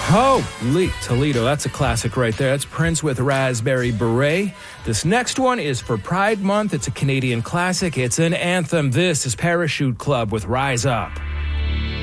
Holy Toledo, that's a classic right there. That's Prince with Raspberry Beret. This next one is for Pride Month. It's a Canadian classic. It's an anthem. This is Parachute Club with Rise Up.